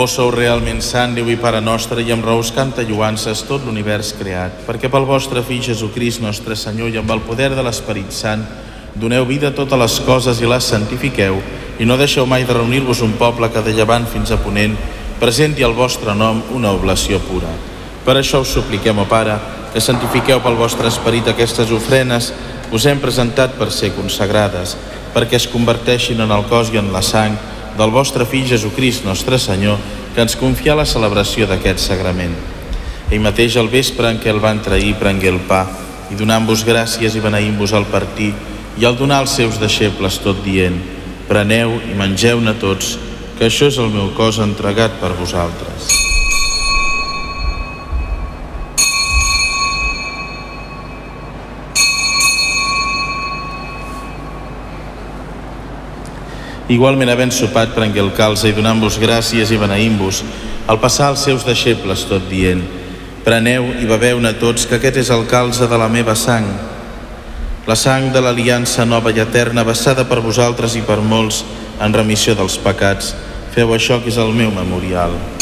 Vos sou realment sant, Déu i Pare nostre, i amb raó us canta lloances tot l'univers creat, perquè pel vostre Fill Jesucrist nostre Senyor i amb el poder de l'Esperit Sant doneu vida a totes les coses i les santifiqueu, i no deixeu mai de reunir-vos un poble que de llevant fins a ponent presenti al vostre nom una oblació pura. Per això us supliquem, ó Pare, que santifiqueu pel vostre Esperit aquestes ofrenes que us hem presentat per ser consagrades, perquè es converteixin en el cos i en la sang del vostre Fill Jesucrist nostre Senyor, que ens confia la celebració d'aquest sagrament. Ell mateix, al vespre en què el van trair, prengué el pa, i donant-vos gràcies i beneint-vos al partir, i al donar als seus deixebles tot dient: preneu i mengeu-ne tots, que això és el meu cos entregat per vosaltres. Igualment, havent sopat, prengué el calze i donant-vos gràcies i beneint-vos, al passar als seus deixebles tot dient: preneu i beveu-ne tots, que aquest és el calze de la meva sang, la sang de l'aliança nova i eterna, vessada per vosaltres i per molts en remissió dels pecats. Feu això, que és el meu memorial.